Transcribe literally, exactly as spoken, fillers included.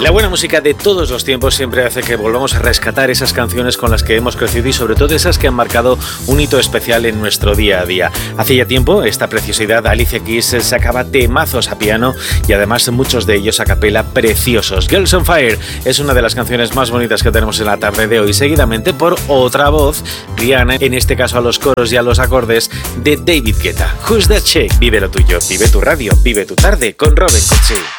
La buena música de todos los tiempos siempre hace que volvamos a rescatar esas canciones con las que hemos crecido y sobre todo esas que han marcado un hito especial en nuestro día a día. Hace ya tiempo esta preciosidad Alicia Keys sacaba temazos a piano y además muchos de ellos a capela preciosos. Girls on Fire es una de las canciones más bonitas que tenemos en la tarde de hoy, seguidamente por otra voz, Rihanna, en este caso a los coros y a los acordes de David Guetta. Who's That Chick? Vive lo tuyo, vive tu radio, vive tu tarde con Robin Cutsi.